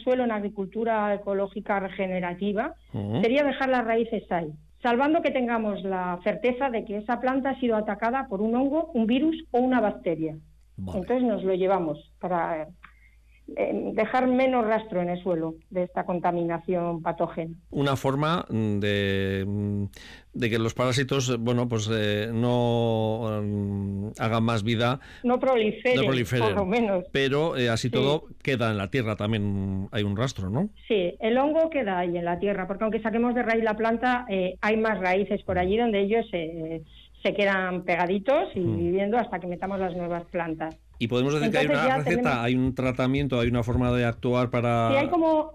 suelo en agricultura ecológica regenerativa sería dejar las raíces ahí, salvando que tengamos la certeza de que esa planta ha sido atacada por un hongo, un virus o una bacteria. Vale. Entonces nos lo llevamos para dejar menos rastro en el suelo de esta contaminación patógena. Una forma de que los parásitos, no hagan más vida, no proliferen, por lo menos. Pero así todo queda en la tierra, también hay un rastro, ¿no? Sí, el hongo queda ahí en la tierra, porque aunque saquemos de raíz la planta, hay más raíces por allí donde ellos se quedan pegaditos y viviendo hasta que metamos las nuevas plantas. Y podemos decir que hay una receta, hay un tratamiento, hay una forma de actuar para... Sí, hay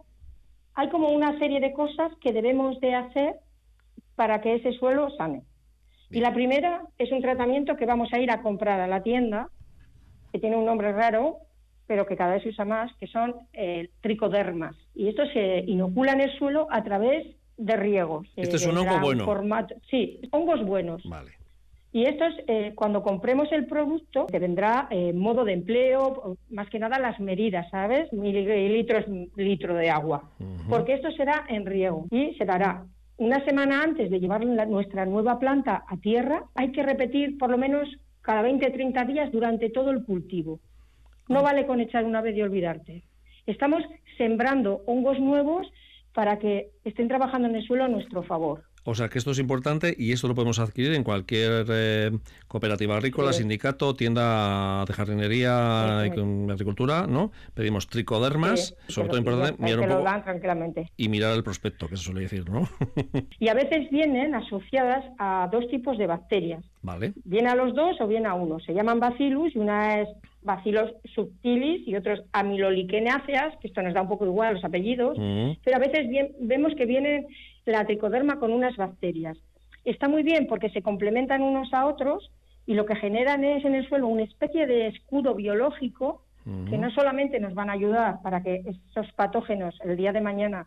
como una serie de cosas que debemos de hacer para que ese suelo sane. Bien. Y la primera es un tratamiento que vamos a ir a comprar a la tienda, que tiene un nombre raro, pero que cada vez se usa más, que son tricodermas. Y esto se inocula en el suelo a través de riegos. Este es un hongo bueno. Sí, hongos buenos. Vale. Y esto es, cuando compremos el producto, te vendrá modo de empleo, más que nada las medidas, ¿sabes? Mililitros, litro de agua. Porque esto será en riego y se dará una semana antes de llevar nuestra nueva planta a tierra. Hay que repetir por lo menos cada 20-30 días durante todo el cultivo. No vale con echar una vez y olvidarte. Estamos sembrando hongos nuevos para que estén trabajando en el suelo a nuestro favor. O sea que esto es importante y esto lo podemos adquirir en cualquier cooperativa agrícola, sindicato, tienda de jardinería y agricultura, ¿no? Pedimos tricodermas, sobre todo importante, mirar un poco tranquilamente. Y mirar el prospecto, que se suele decir, ¿no? Y a veces vienen asociadas a dos tipos de bacterias. Vale. Viene a los dos o viene a uno. Se llaman bacillus y una es Bacillus subtilis y otros amiloliquenáceas, que esto nos da un poco igual los apellidos, pero a veces vemos que vienen la tricoderma con unas bacterias. Está muy bien porque se complementan unos a otros y lo que generan es en el suelo una especie de escudo biológico que no solamente nos van a ayudar para que esos patógenos el día de mañana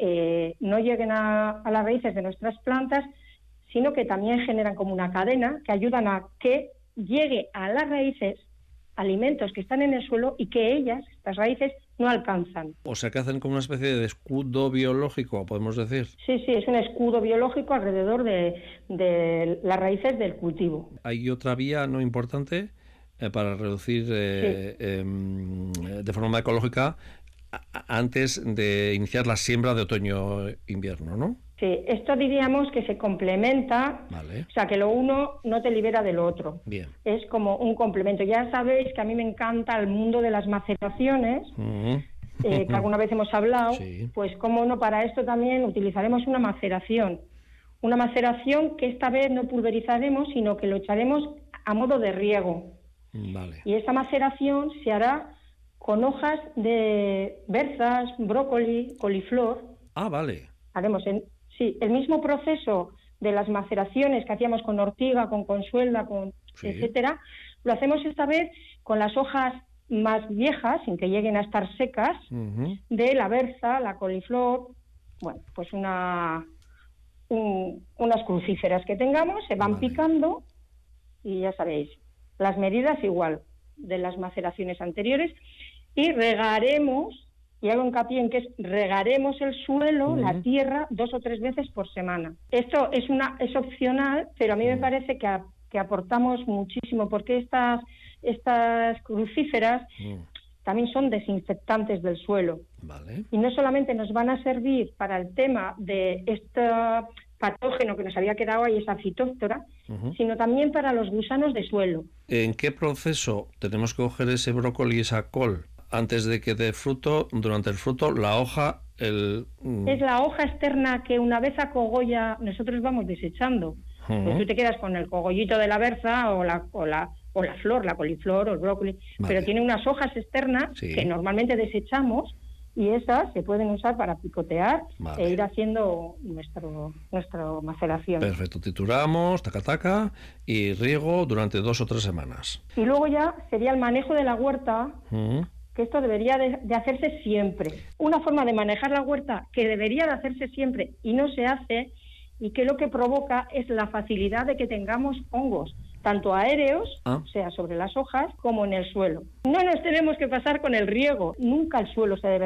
no lleguen a las raíces de nuestras plantas, sino que también generan como una cadena que ayudan a que llegue a las raíces alimentos que están en el suelo y que estas raíces, no alcanzan. O sea, que hacen como una especie de escudo biológico, podemos decir. Sí, es un escudo biológico alrededor de las raíces del cultivo. Hay otra vía no importante para reducir de forma ecológica antes de iniciar la siembra de otoño-invierno, ¿no? Sí, esto diríamos que se complementa, vale. O sea, que lo uno no te libera de lo otro. Bien. Es como un complemento. Ya sabéis que a mí me encanta el mundo de las maceraciones, que alguna vez hemos hablado, pues cómo no, para esto también utilizaremos una maceración. Una maceración que esta vez no pulverizaremos, sino que lo echaremos a modo de riego. Vale. Y esa maceración se hará con hojas de berzas, brócoli, coliflor. Ah, vale. Haremos el mismo proceso de las maceraciones que hacíamos con ortiga, con consuelda, etcétera, lo hacemos esta vez con las hojas más viejas, sin que lleguen a estar secas, de la berza, la coliflor, bueno, pues unas crucíferas que tengamos, se van picando y ya sabéis, las medidas igual de las maceraciones anteriores y regaremos. Y hago hincapié en que regaremos el suelo, la tierra, 2 o 3 veces por semana. Esto es opcional, pero a mí me parece que aportamos muchísimo, porque estas crucíferas también son desinfectantes del suelo. Vale. Y no solamente nos van a servir para el tema de este patógeno que nos había quedado ahí, esa fitóftora, sino también para los gusanos de suelo. ¿En qué proceso tenemos que coger ese brócoli y esa col? Antes de que dé fruto, durante el fruto, la hoja... Es la hoja externa que una vez a cogolla nosotros vamos desechando. Pues tú te quedas con el cogollito de la berza o la flor, la coliflor o el brócoli, pero tiene unas hojas externas que normalmente desechamos y esas se pueden usar para picotear e ir haciendo nuestra maceración. Perfecto, trituramos, taca, y riego durante 2 o 3 semanas. Y luego ya sería el manejo de la huerta... que esto debería de hacerse siempre. Una forma de manejar la huerta que debería de hacerse siempre y no se hace, y que lo que provoca es la facilidad de que tengamos hongos, tanto aéreos, o sea, sobre las hojas, como en el suelo. No nos tenemos que pasar con el riego. Nunca el suelo se debe